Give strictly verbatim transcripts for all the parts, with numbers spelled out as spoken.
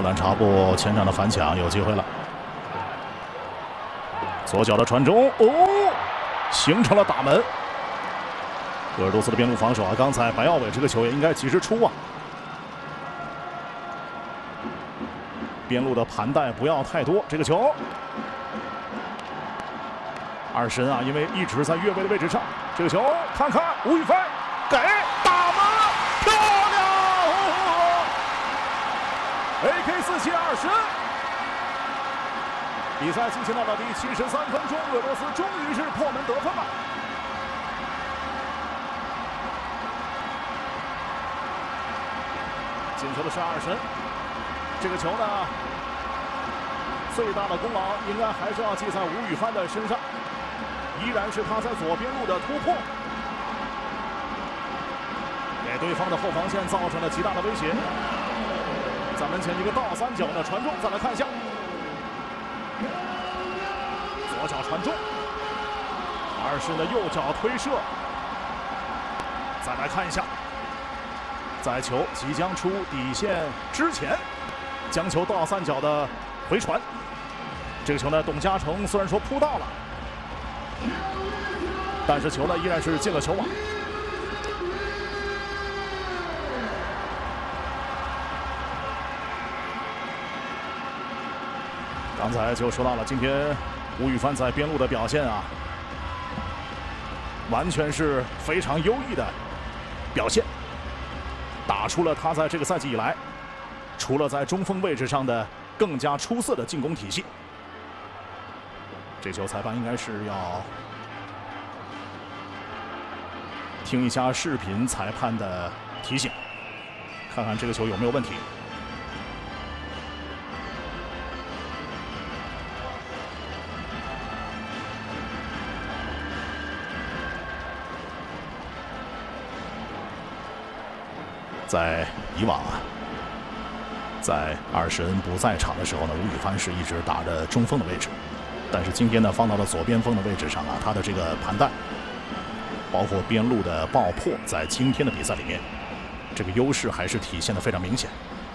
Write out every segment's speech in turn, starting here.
乌兰察布前场的反抢有机会了，左脚的传中，哦，形成了大门。鄂尔多斯的边路防守啊，刚才白奥伟这个球也应该及时出啊。边路的盘带不要太多，这个球。二神啊，因为一直在越位的位置上，这个球看看吴宇凡给打门，漂亮 ！A K 四七二神，比赛进行到了第七十三分钟，俄罗斯终于是破门得分了。进球的是二神，这个球呢，最大的功劳应该还是要记在吴宇帆的身上。依然是他在左边路的突破，给对方的后防线造成了极大的威胁。在门前一个倒三角的传中，再来看一下，左脚传中，二是的右脚推射，再来看一下，在球即将出底线之前，将球倒三角的回传。这个球呢，董嘉诚虽然说扑到了。但是球呢依然是进了球网。刚才就说到了，今天吴宇帆在边路的表现啊，完全是非常优异的表现，打出了他在这个赛季以来，除了在中锋位置上的更加出色的进攻体系。这球裁判应该是要听一下视频裁判的提醒，看看这个球有没有问题。在以往啊，在二十恩不在场的时候呢，吴宇帆是一直打着中锋的位置，但是今天呢放到了左边锋的位置上啊，他的这个盘带。包括边路的爆破，在今天的比赛里面，这个优势还是体现得非常明显。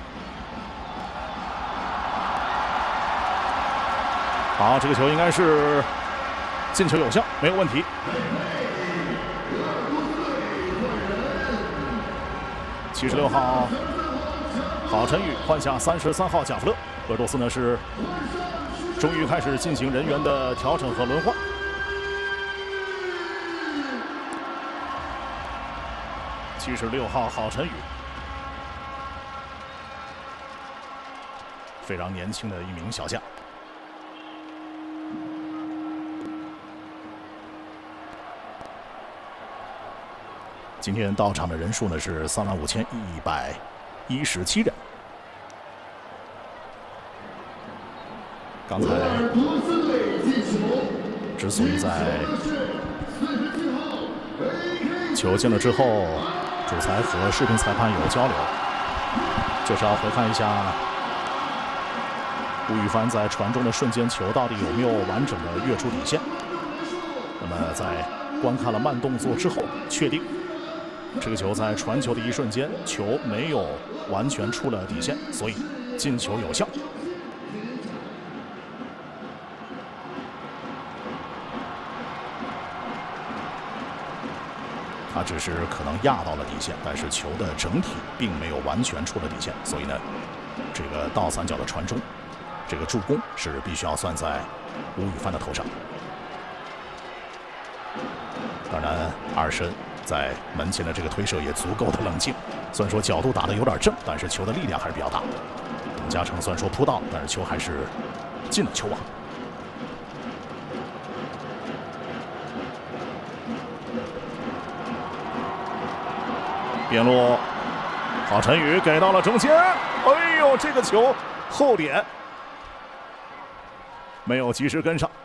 好，这个球应该是进球有效，没有问题。七十六号郝晨宇换下三十三号贾弗勒，俄罗斯呢是终于开始进行人员的调整和轮换。七十六号郝晨宇，非常年轻的一名小将。今天到场的人数呢是三万五千一百一十七人。刚才之所以在球进了之后，主裁和视频裁判有交流，就是要回看一下吴宇帆在传中的瞬间，球到底有没有完整的越出底线。那么在观看了慢动作之后，确定这个球在传球的一瞬间，球没有完全出了底线，所以进球有效。他只是可能压到了底线，但是球的整体并没有完全出了底线，所以呢，这个倒三角的传中，这个助攻是必须要算在吴宇帆的头上。当然，二申在门前的这个推射也足够的冷静，虽然说角度打得有点正，但是球的力量还是比较大。董嘉诚虽然说扑到，但是球还是进了球网。边路，郝晨宇给到了中间，哎呦，这个球后点没有及时跟上。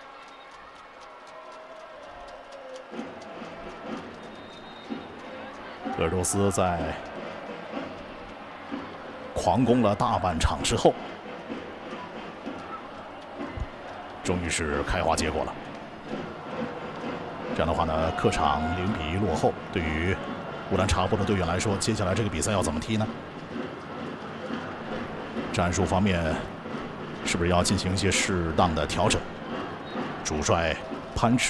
鄂尔多斯在狂攻了大半场之后，终于是开花结果了。这样的话呢，客场零比一落后，对于乌兰察布的队员来说，接下来这个比赛要怎么踢呢？ 战术方面是不是要进行一些适当的调整？主帅潘驰。